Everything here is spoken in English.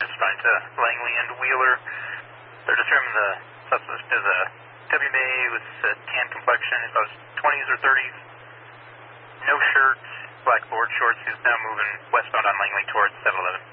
Responding to Langley and Wheeler. They're determining the suspect is a WMA with a tan complexion, about 20s or 30s. No shirt, black board shorts. He's now moving westbound on Langley towards 7-Eleven.